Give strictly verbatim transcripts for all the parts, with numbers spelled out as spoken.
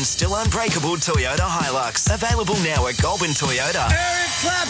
and still unbreakable Toyota Hilux. Available now at Goulburn Toyota. Eric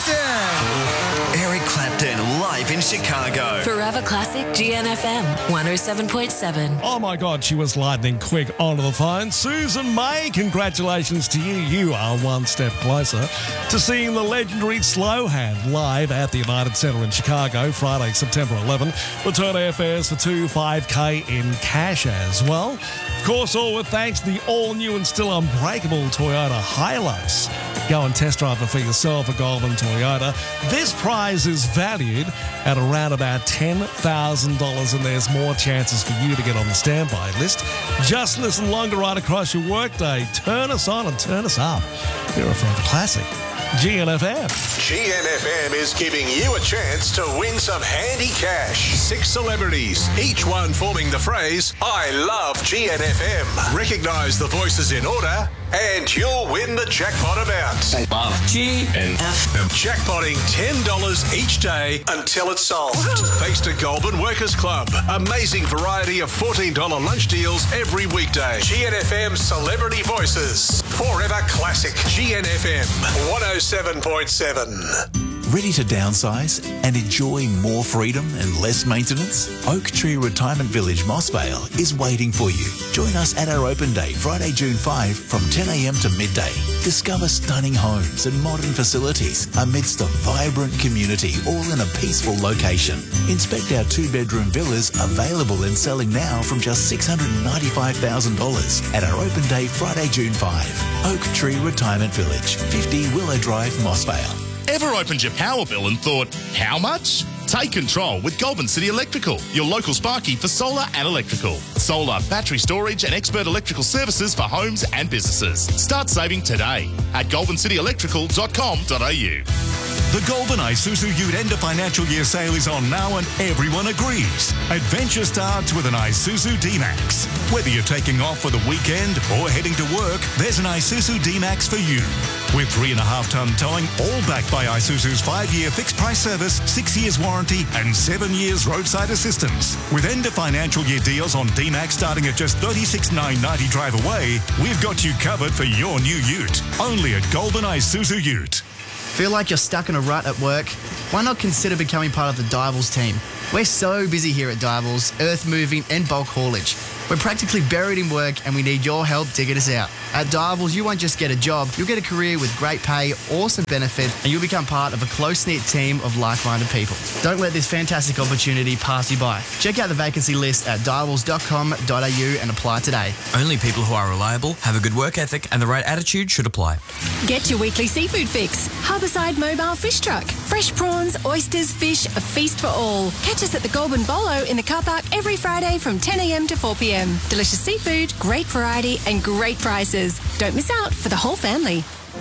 Clapton! Eric Clapton live in Chicago. Forever Classic G N F M one oh seven point seven. Oh my God, she was lightning quick onto the phone. Susan May, congratulations to you. You are one step closer to seeing the legendary Slow Hand live at the United Centre in Chicago, Friday, September eleventh. Return airfares for two five K in cash as well. Of course, all with thanks to the all-new and still unbreakable Toyota Hilux. Go and test drive it for yourself at Goulburn Toyota. This prize is valued at around about ten thousand dollars, and there's more chances for you to get on the standby list. Just listen longer right across your workday. Turn us on and turn us up. You're a Forever Classic. G N F M. G N F M is giving you a chance to win some handy cash. Six celebrities, each one forming the phrase, I love G N F M. Recognise the voices in order and you'll win the jackpot amount. I love G N F M. Jackpotting ten dollars each day until it's solved. Thanks to Goulburn Workers Club. Amazing variety of fourteen dollars lunch deals every weekday. G N F M Celebrity Voices. Forever Classic. G N F M one oh seven point seven. Ready to downsize and enjoy more freedom and less maintenance? Oak Tree Retirement Village, Mossvale is waiting for you. Join us at our open day, Friday, June fifth from ten a m to midday. Discover stunning homes and modern facilities amidst a vibrant community, all in a peaceful location. Inspect our two-bedroom villas available and selling now from just six hundred ninety-five thousand dollars at our open day, Friday, June fifth. Oak Tree Retirement Village, fifty Willow Drive, Mossvale. Ever opened your power bill and thought, how much? Take control with Goulburn City Electrical, your local Sparky for solar and electrical. Solar, battery storage and expert electrical services for homes and businesses. Start saving today at goulburn city electrical dot com dot a u. The Goulburn Isuzu Ute end of financial year sale is on now and everyone agrees. Adventure starts with an Isuzu D-Max. Whether you're taking off for the weekend or heading to work, there's an Isuzu D-Max for you. With three and a half tonne towing, all backed by Isuzu's five-year fixed price service, six years warranty and seven years roadside assistance. With end of financial year deals on D-Max starting at just thirty-six thousand nine hundred ninety drive away, we've got you covered for your new Ute. Only at Goulburn Isuzu Ute. Feel like you're stuck in a rut at work? Why not consider becoming part of the Divals team? We're so busy here at Divals, earth moving and bulk haulage. We're practically buried in work and we need your help digging us out. At Divals, you won't just get a job, you'll get a career with great pay, awesome benefit, and you'll become part of a close-knit team of like-minded people. Don't let this fantastic opportunity pass you by. Check out the vacancy list at divals dot com dot a u and apply today. Only people who are reliable, have a good work ethic, and the right attitude should apply. Get your weekly seafood fix. Harbourside Mobile Fish Truck. Fresh prawns, oysters, fish, a feast for all. Catch us at the Goulburn Bolo in the car park every Friday from ten a m to four p m. Delicious seafood, great variety, and great prices. Don't miss out for the whole family.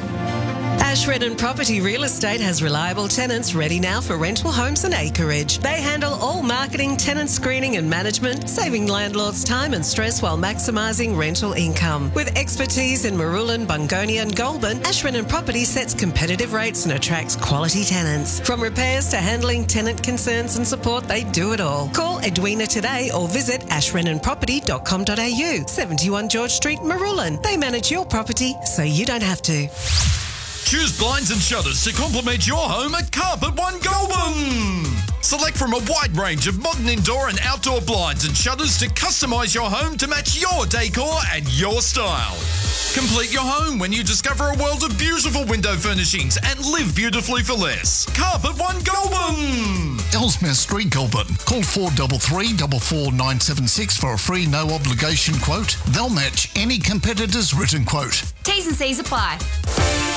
Ashredden Property Real Estate has reliable tenants ready now for rental homes and acreage. They handle all marketing, tenant screening and management, saving landlords time and stress while maximising rental income. With expertise in Marulan, Bungonia and Goulburn, Ashredden Property sets competitive rates and attracts quality tenants. From repairs to handling tenant concerns and support, they do it all. Call Edwina today or visit ashredden property dot com dot a u, seventy-one George Street, Marulan. They manage your property so you don't have to. Choose blinds and shutters to complement your home at Carpet One Goulburn. Select from a wide range of modern indoor and outdoor blinds and shutters to customise your home to match your decor and your style. Complete your home when you discover a world of beautiful window furnishings and live beautifully for less. Carpet One Goulburn. Ellesmere Street, Goulburn. Call four three three, four four nine seven six for a free no obligation quote. They'll match any competitor's written quote. T's and C's apply.